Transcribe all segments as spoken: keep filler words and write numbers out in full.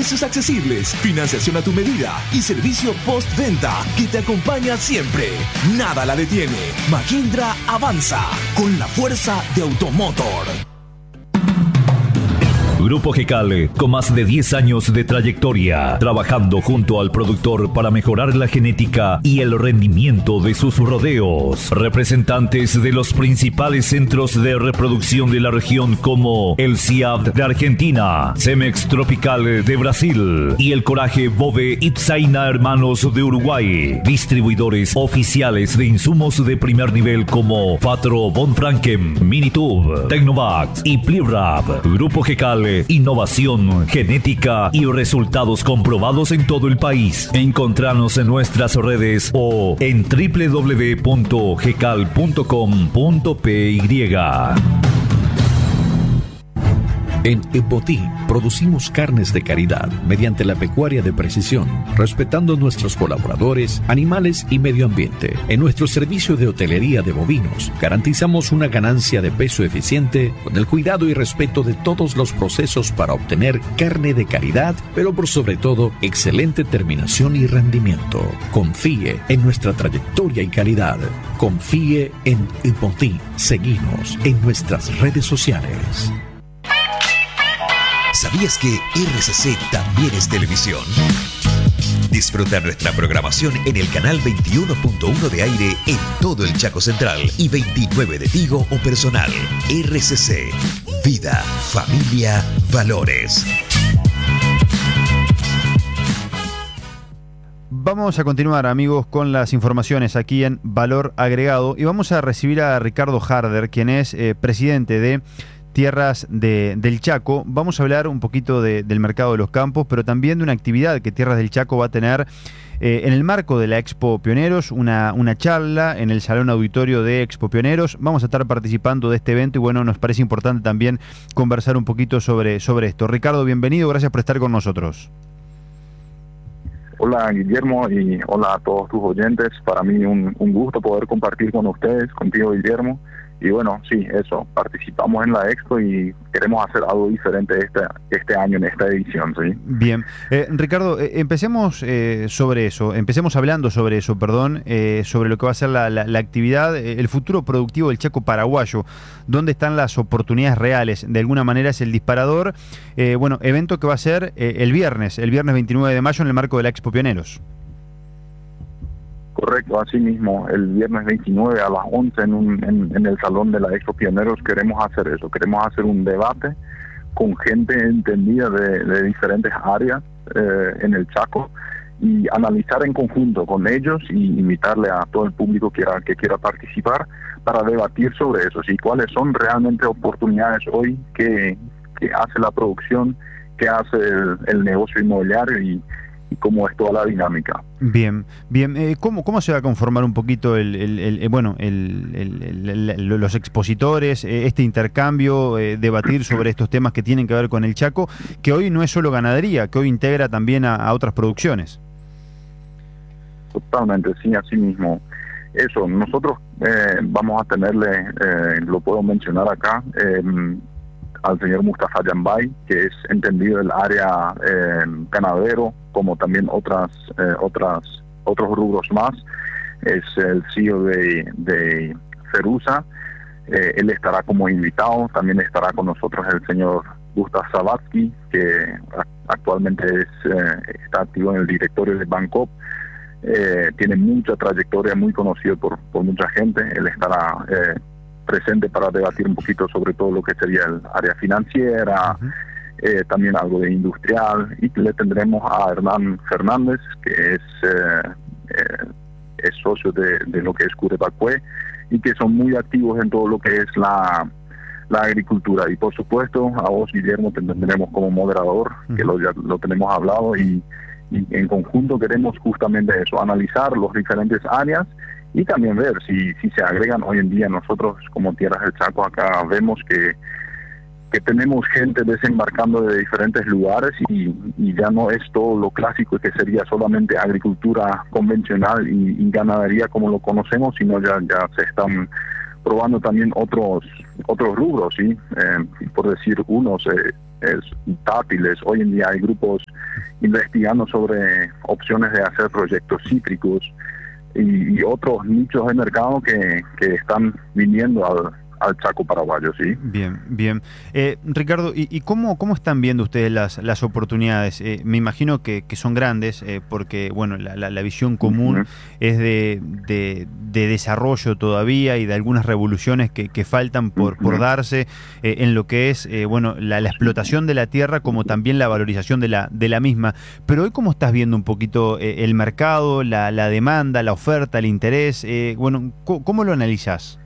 precios accesibles, financiación a tu medida y servicio postventa que te acompaña siempre. Nada la detiene. Mahindra avanza con la fuerza de Automotor. Grupo Gecale, con más de diez años de trayectoria, trabajando junto al productor para mejorar la genética y el rendimiento de sus rodeos. Representantes de los principales centros de reproducción de la región como el C I A B de Argentina, Cemex Tropical de Brasil y el Coraje Bove Ipsaina Hermanos de Uruguay. Distribuidores oficiales de insumos de primer nivel como Fatro Von Franken, Minitube, Tecnovax y Plirab. Grupo Gecale, innovación, genética y resultados comprobados en todo el país. Encontranos en nuestras redes o en doble u doble u doble u punto gecal punto com punto p y. En Epotí producimos carnes de calidad mediante la pecuaria de precisión, respetando nuestros colaboradores, animales y medio ambiente. En nuestro servicio de hotelería de bovinos, garantizamos una ganancia de peso eficiente con el cuidado y respeto de todos los procesos para obtener carne de calidad, pero por sobre todo, excelente terminación y rendimiento. Confíe en nuestra trayectoria y calidad. Confíe en Epotí. Seguinos en nuestras redes sociales. ¿Sabías que R C C también es televisión? Disfruta nuestra programación en el canal veintiuno punto uno de aire en todo el Chaco Central y veintinueve de Tigo o Personal. R C C. Vida, familia, valores. Vamos a continuar, amigos, con las informaciones aquí en Valor Agregado y vamos a recibir a Ricardo Harder, quien es eh, presidente de Tierras de, del Chaco. Vamos a hablar un poquito de, del mercado de los campos, pero también de una actividad que Tierras del Chaco va a tener eh, en el marco de la Expo Pioneros, una, una charla en el Salón Auditorio de Expo Pioneros. Vamos a estar participando de este evento y bueno, nos parece importante también conversar un poquito sobre, sobre esto. Ricardo, bienvenido, gracias por estar con nosotros. Hola Guillermo y hola a todos tus oyentes. Para mí un, un gusto poder compartir con ustedes, contigo Guillermo. Y bueno, sí, eso, participamos en la Expo y queremos hacer algo diferente este, este año en esta edición, ¿sí? Bien. Eh, Ricardo, eh, empecemos eh, sobre eso, empecemos hablando sobre eso, perdón, eh, sobre lo que va a ser la, la, la actividad, eh, el futuro productivo del Chaco paraguayo, dónde están las oportunidades reales, de alguna manera es el disparador, eh, bueno, evento que va a ser eh, el viernes, el viernes veintinueve de mayo en el marco de la Expo Pioneros. Correcto, así mismo, el viernes veintinueve a las once en, un, en, en el Salón de la Expo Pioneros queremos hacer eso, queremos hacer un debate con gente entendida de, de diferentes áreas eh, en el Chaco y analizar en conjunto con ellos y invitarle a todo el público que quiera, que quiera participar para debatir sobre eso, ¿sí? Cuáles son realmente oportunidades hoy que, que hace la producción, que hace el, el negocio inmobiliario y y cómo es toda la dinámica. Bien, bien. Eh, ¿cómo, ¿Cómo se va a conformar un poquito el, el, el, el bueno, el, el, el, el, los expositores, eh, este intercambio, eh, debatir sobre estos temas que tienen que ver con el Chaco, que hoy no es solo ganadería, que hoy integra también a, a otras producciones? Totalmente, sí, así mismo. Eso, nosotros eh, vamos a tenerle, eh, lo puedo mencionar acá, eh, al señor Mustafa Yambay, que es entendido del área eh, ganadero, como también otras eh, otras otros rubros más. Es el C E O de, de Ferusa. Eh, él estará como invitado. También estará con nosotros el señor Gustav Sabatsky, que actualmente es eh, está activo en el directorio de Bancop. Eh, tiene mucha trayectoria, muy conocido por, por mucha gente. Él estará eh, presente para debatir un poquito sobre todo lo que sería el área financiera, uh-huh. eh, también algo de industrial, y le tendremos a Hernán Fernández, que es eh, eh, es socio de, de lo que es Curepacue, y que son muy activos en todo lo que es la, la agricultura. Y por supuesto a vos, Guillermo, te tendremos como moderador, uh-huh. que lo, ya lo tenemos hablado, y, y en conjunto queremos justamente eso, analizar los diferentes áreas y también ver si, si se agregan hoy en día. Nosotros como Tierras del Chaco acá vemos que, que tenemos gente desembarcando de diferentes lugares y, y ya no es todo lo clásico que sería solamente agricultura convencional y, y ganadería como lo conocemos, sino ya, ya se están probando también otros otros rubros, ¿sí? Eh, por decir unos, eh, es tátiles. Hoy en día hay grupos investigando sobre opciones de hacer proyectos cítricos y, y otros nichos de mercado que, que están viniendo al, al Chaco paraguayo, ¿sí? Bien, bien. Eh, Ricardo, ¿y, y cómo, cómo están viendo ustedes las, las oportunidades? Eh, me imagino que, que son grandes, eh, porque bueno, la, la, la visión común uh-huh. es de, de, de desarrollo todavía y de algunas revoluciones que, que faltan por, uh-huh. por darse eh, en lo que es eh, bueno, la, la explotación de la tierra, como también la valorización de la, de la misma. Pero hoy, ¿cómo estás viendo un poquito eh, el mercado, la, la demanda, la oferta, el interés? Eh, bueno, ¿cómo, cómo lo analizás?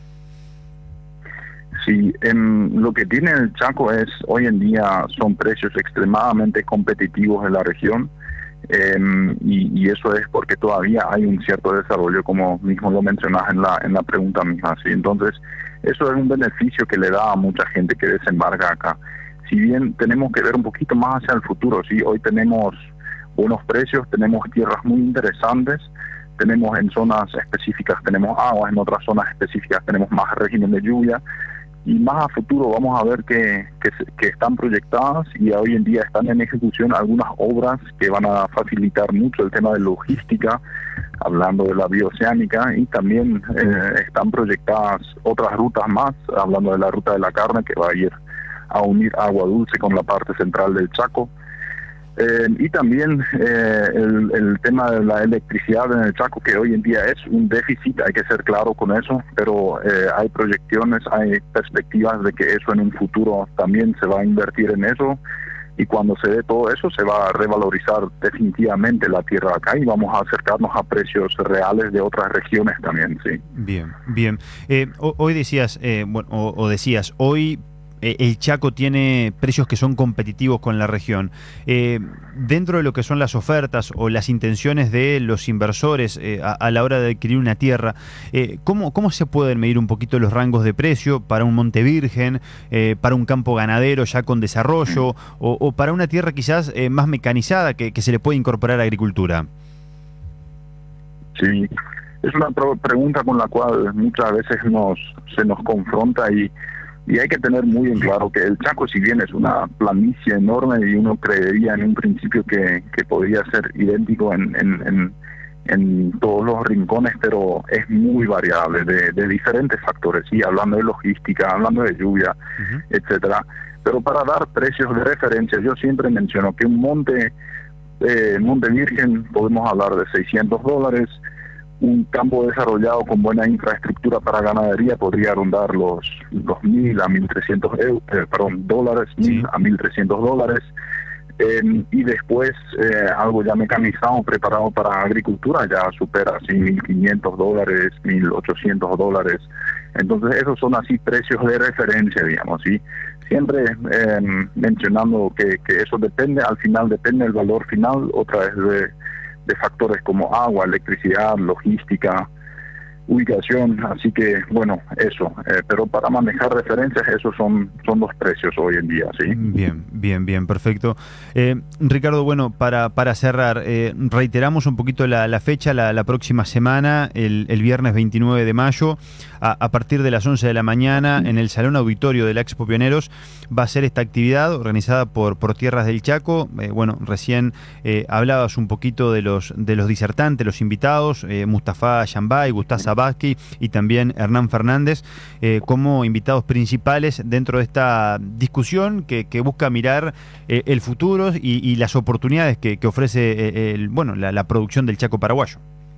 Sí, en lo que tiene el Chaco es, hoy en día son precios extremadamente competitivos en la región, eh, y, y eso es porque todavía hay un cierto desarrollo, como mismo lo mencionas en la en la pregunta misma, ¿sí? Entonces, eso es un beneficio que le da a mucha gente que desembarca acá. Si bien tenemos que ver un poquito más hacia el futuro, ¿sí? Hoy tenemos buenos precios, tenemos tierras muy interesantes, tenemos en zonas específicas tenemos agua, en otras zonas específicas tenemos más régimen de lluvia. Y más a futuro vamos a ver que, que, que están proyectadas y hoy en día están en ejecución algunas obras que van a facilitar mucho el tema de logística, hablando de la bioceánica, y también eh, están proyectadas otras rutas más, hablando de la ruta de la carne, que va a ir a unir Agua Dulce con la parte central del Chaco. Eh, y también eh, el, el tema de la electricidad en el Chaco, que hoy en día es un déficit, hay que ser claro con eso, pero eh, hay proyecciones, hay perspectivas de que eso en un futuro también se va a invertir en eso, y cuando se dé todo eso se va a revalorizar definitivamente la tierra acá y vamos a acercarnos a precios reales de otras regiones también, sí. Bien, bien. Eh, hoy decías, eh, bueno, o, o decías, hoy el Chaco tiene precios que son competitivos con la región. Eh, dentro de lo que son las ofertas o las intenciones de los inversores eh, a, a la hora de adquirir una tierra, eh, ¿cómo, ¿cómo se pueden medir un poquito los rangos de precio para un monte virgen, eh, para un campo ganadero ya con desarrollo, o, o para una tierra quizás eh, más mecanizada que, que se le puede incorporar a la agricultura? Sí, es una pregunta con la cual muchas veces nos se nos confronta y Y hay que tener muy en claro que el Chaco, si bien es una planicie enorme y uno creería en un principio que, que podría ser idéntico en, en, en, en todos los rincones, pero es muy variable de, de diferentes factores, sí, hablando de logística, hablando de lluvia, uh-huh. etcétera. Pero para dar precios de referencia, yo siempre menciono que un monte, eh, monte virgen, podemos hablar de seiscientos dólares, un campo desarrollado con buena infraestructura para ganadería podría rondar los dos mil a mil trescientos euros, eh, perdón, dólares, mil sí. a mil trescientos dólares, eh, y después eh, algo ya mecanizado, preparado para agricultura, ya supera así mil quinientos dólares, mil ochocientos dólares. Entonces esos son así precios de referencia, digamos, ¿sí? Siempre eh, mencionando que, que eso depende, al final depende del valor final, otra vez de de factores como agua, electricidad, logística, ubicación, así que bueno, eso, eh, pero para manejar referencias esos son son los precios hoy en día, ¿sí? Bien, bien, bien, perfecto. Eh, Ricardo, bueno, para, para cerrar, eh, reiteramos un poquito la, la fecha, la, la próxima semana, el, el viernes veintinueve de mayo, a, a partir de las once de la mañana, en el Salón Auditorio de la Expo Pioneros, va a ser esta actividad organizada por, por Tierras del Chaco. Eh, bueno, recién eh, hablabas un poquito de los, de los disertantes, los invitados, eh, Mustafa Yambay, Gustavo Zabasky y también Hernán Fernández, eh, como invitados principales dentro de esta discusión que, que busca mirar eh, el futuro y, y las oportunidades que, que ofrece eh, el, bueno, la, la producción del Chaco paraguayo.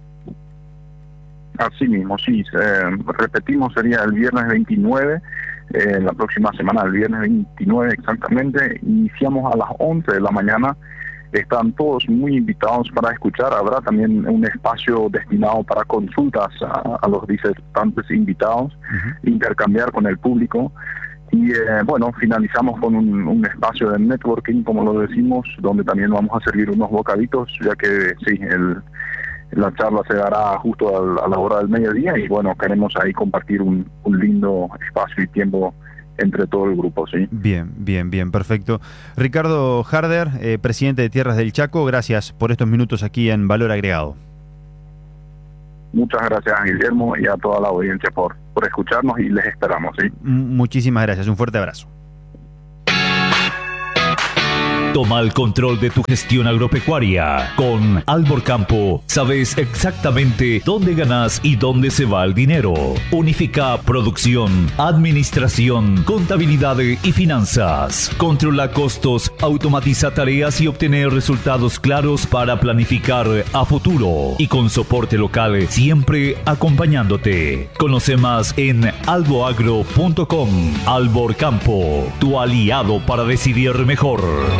Así mismo, sí. Eh, repetimos, sería el viernes veintinueve, eh, la próxima semana, el viernes veintinueve exactamente. Iniciamos a las once de la mañana. Están todos muy invitados para escuchar. Habrá también un espacio destinado para consultas a, a los disertantes invitados, uh-huh. intercambiar con el público. Y eh, bueno, finalizamos con un, un espacio de networking, como lo decimos, donde también vamos a servir unos bocaditos, ya que sí, el, la charla se dará justo al, a la hora del mediodía y bueno, queremos ahí compartir un, un lindo espacio y tiempo entre todo el grupo, ¿sí? Bien, bien, bien, perfecto. Ricardo Harder, eh, presidente de Tierras del Chaco, gracias por estos minutos aquí en Valor Agregado. Muchas gracias, Guillermo, y a toda la audiencia por, por escucharnos y les esperamos, ¿sí? Muchísimas gracias, un fuerte abrazo. Toma el control de tu gestión agropecuaria. Con Albor Campo sabes exactamente dónde ganas y dónde se va el dinero. Unifica producción, administración, contabilidad y finanzas. Controla costos, automatiza tareas y obtener resultados claros para planificar a futuro. Y con soporte local siempre acompañándote. Conoce más en alboagro punto com. Albor Campo, tu aliado para decidir mejor.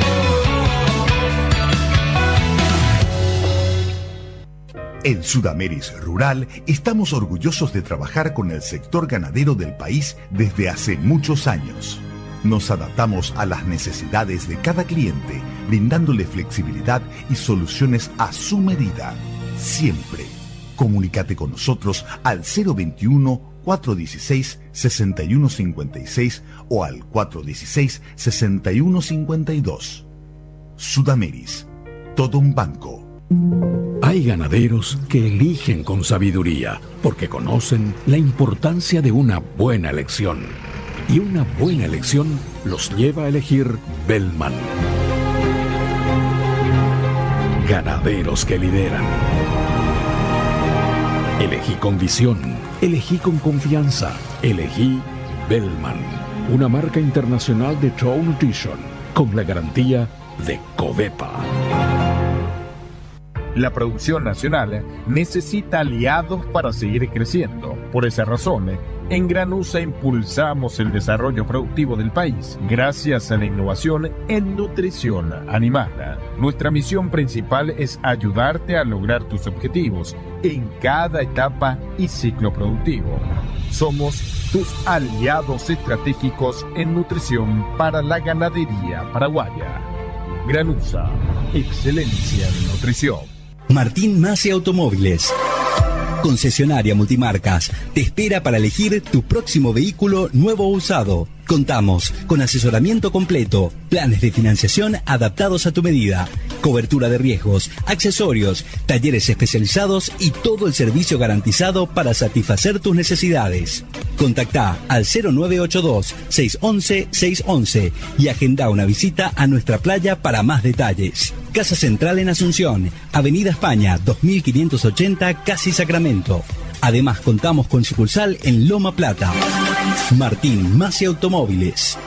En Sudameris Rural estamos orgullosos de trabajar con el sector ganadero del país desde hace muchos años. Nos adaptamos a las necesidades de cada cliente, brindándole flexibilidad y soluciones a su medida. Siempre. Comunícate con nosotros al cero veintiuno, cuatrocientos dieciséis, sesenta y uno cincuenta y seis o al cuatrocientos dieciséis, sesenta y uno cincuenta y dos. Sudameris. Todo un banco. Hay ganaderos que eligen con sabiduría porque conocen la importancia de una buena elección. Y una buena elección los lleva a elegir Bellman. Ganaderos que lideran. Elegí con visión, elegí con confianza, elegí Bellman, una marca internacional de Trout Nutrition con la garantía de Covepa. La producción nacional necesita aliados para seguir creciendo. Por esa razón, en Granusa impulsamos el desarrollo productivo del país gracias a la innovación en nutrición animal. Nuestra misión principal es ayudarte a lograr tus objetivos en cada etapa y ciclo productivo. Somos tus aliados estratégicos en nutrición para la ganadería paraguaya. Granusa, excelencia en nutrición. Martín Masi Automóviles, concesionaria multimarcas, te espera para elegir tu próximo vehículo nuevo o usado. Contamos con asesoramiento completo, planes de financiación adaptados a tu medida, cobertura de riesgos, accesorios, talleres especializados y todo el servicio garantizado para satisfacer tus necesidades. Contactá al cero nueve ocho dos, seis uno uno, seis uno uno y agenda una visita a nuestra playa para más detalles. Casa Central en Asunción, Avenida España dos mil quinientos ochenta, Casi Sacramento. Además contamos con sucursal en Loma Plata. Martín Masi Automóviles.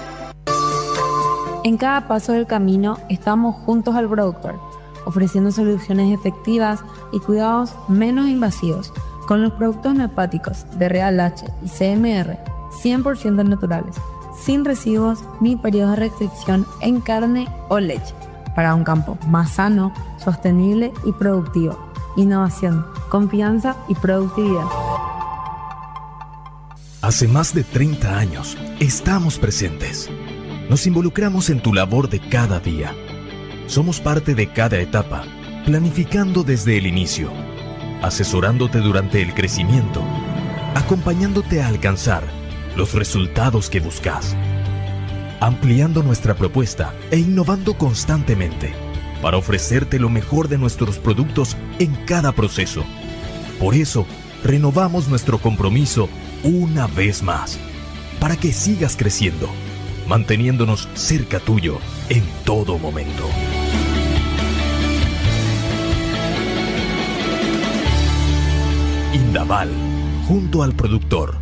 En cada paso del camino estamos juntos al productor, ofreciendo soluciones efectivas y cuidados menos invasivos con los productos neopáticos de Real H y C M R cien por ciento naturales, sin residuos ni periodos de restricción en carne o leche, para un campo más sano, sostenible y productivo. Innovación, confianza y productividad. Hace más de treinta años estamos presentes. Nos involucramos en tu labor de cada día. Somos parte de cada etapa, planificando desde el inicio, asesorándote durante el crecimiento, acompañándote a alcanzar los resultados que buscas, ampliando nuestra propuesta e innovando constantemente para ofrecerte lo mejor de nuestros productos en cada proceso. Por eso, renovamos nuestro compromiso una vez más, para que sigas creciendo, manteniéndonos cerca tuyo en todo momento. Indaval, junto al productor.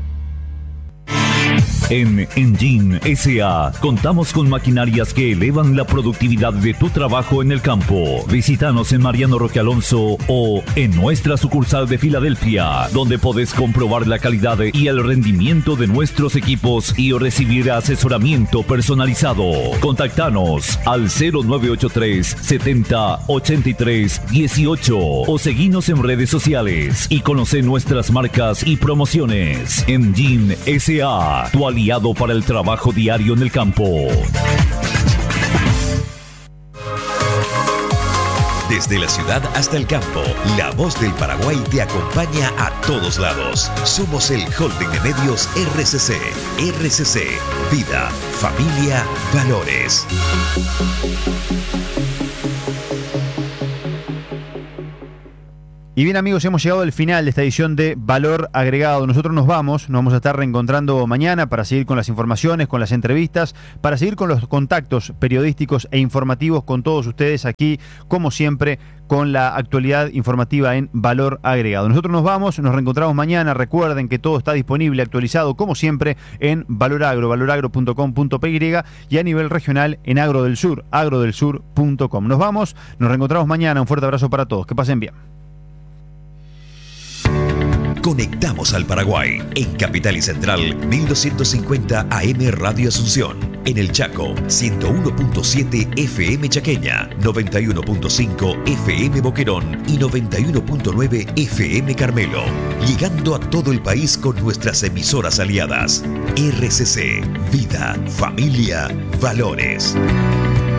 En Engine S A contamos con maquinarias que elevan la productividad de tu trabajo en el campo. Visítanos en Mariano Roque Alonso o en nuestra sucursal de Filadelfia, donde podés comprobar la calidad y el rendimiento de nuestros equipos y recibir asesoramiento personalizado. Contactanos al cero nueve ocho tres, setenta, ochenta y tres, dieciocho o seguinos en redes sociales y conoce nuestras marcas y promociones. Engine S A, tu aliado para el trabajo diario en el campo. Desde la ciudad hasta el campo, la voz del Paraguay te acompaña a todos lados. Somos el holding de medios R C C. R C C, vida, familia, valores. Y bien, amigos, hemos llegado al final de esta edición de Valor Agregado. Nosotros nos vamos, nos vamos a estar reencontrando mañana para seguir con las informaciones, con las entrevistas, para seguir con los contactos periodísticos e informativos con todos ustedes aquí, como siempre, con la actualidad informativa en Valor Agregado. Nosotros nos vamos, nos reencontramos mañana. Recuerden que todo está disponible, actualizado, como siempre, en Valoragro, valoragro punto com punto pe y y a nivel regional en Agro del Sur, agro del sur punto com. Nos vamos, nos reencontramos mañana. Un fuerte abrazo para todos. Que pasen bien. Conectamos al Paraguay en Capital y Central mil doscientos cincuenta A M Radio Asunción, en el Chaco ciento uno punto siete F M Chaqueña, noventa y uno punto cinco F M Boquerón y noventa y uno punto nueve F M Carmelo, llegando a todo el país con nuestras emisoras aliadas. R C C, Vida, Familia, Valores.